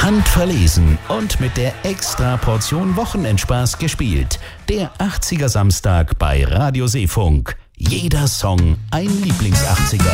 handverlesen und mit der Extra-Portion Wochenendspaß gespielt. Der 80er Samstag bei Radio Seefunk. Jeder Song ein Lieblings-80er.